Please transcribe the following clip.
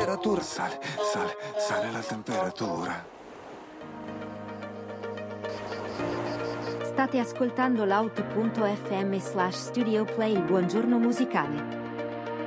temperatura, sale la temperatura. State ascoltando l'auto.fm/Studio Play. Buongiorno musicale.